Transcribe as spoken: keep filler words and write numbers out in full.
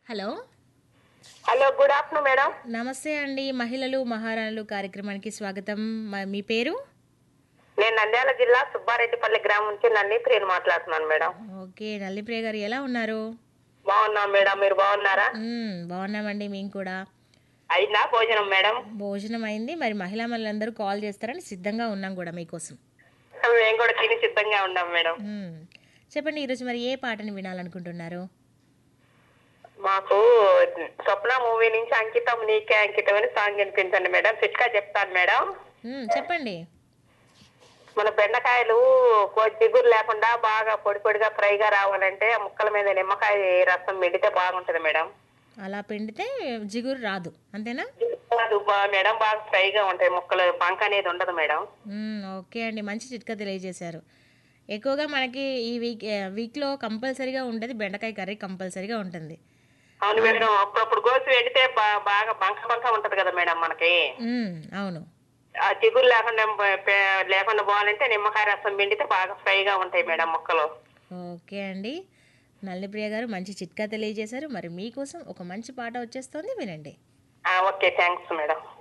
Hello. Hello, good afternoon madam. నమస్తే అండి. మహిళలు మహారాణులు కార్యక్రమానికి స్వాగతం. మ- మీ పేరు? నేను నంద్యాల జిల్లా సుబ్బారెడ్డిపల్లి గ్రామం నుంచి నన్నిప్రియని మాట్లాడుతున్నాను మేడం. ఓకే. నల్లిప్రియ గారు ఎలా ఉన్నారు? బాగున్నాం మేడం, మీరు బాగున్నారా? మ్మ్, బాగున్నామండి. మేము కూడా. అయిందా భోజనం మేడం? భోజనం అయింది. మరి మహిళా మనులందరూ కాల్ చేస్తారని సిద్ధంగా ఉన్నాం కూడా మీకోసం. మేము కూడా తిని సిద్ధంగా ఉన్నాం మేడం. మ్మ్. చెప్పండి, ఈరోజు మరి ఏ పాటని వినాలనుకుంటున్నారు? మాకు స్వప్న మూవీ నుంచి అంకితం నీకే అంకితం అని సాంగ్ వినిపించండి మేడం. చిట్కా చెప్తాను మేడం. మ్మ్, చెప్పండి. మన బెండకాయలు కొ- జిగురు లేకుండా బాగా పొడి పొడిగా ఫ్రైగా రావాలంటే ఆ ముక్కల మీద నిమ్మకాయ రసం పిండితే బాగుంటది మేడం. అలా పిండితే జిగురు రాదు, అంతేనా? కాదు బా- మేడం, బాగా ఫ్రైగా ఉంటాయి ముక్కలు, బంక అనేది ఉండదు మేడం. మ్మ్, ఓకే అండి. మంచి చిట్కా తెలియజేశారు. ఎక్కువగా మనకి ఈ వీక్ వీక్లో కంపల్సరీగా ఉంటుంది, బెండకాయ కర్రీ కంపల్సరీగా ఉంటుంది. అవును మేడం, అప్పుడప్పుడు కోసి వెడితే బా- బాగా బంక బంక ఉంటది కదా మేడం మనకి. మ్మ్, అవును. ఆ జిగురు లేకుండా పే- లేకుండా పోవాలంటే నిమ్మకాయ రసం పిండితే బాగా ఫ్రైగా ఉంటాయి మేడం ముక్కలు. ఓకే అండి. నల్లిప్రియ గారు మంచి చిట్కా తెలియజేశారు. మరి మీకోసం ఒక మంచి పాట వచ్చేస్తుంది, వినండి. ఆ, ఓకే, థ్యాంక్స్ మేడం.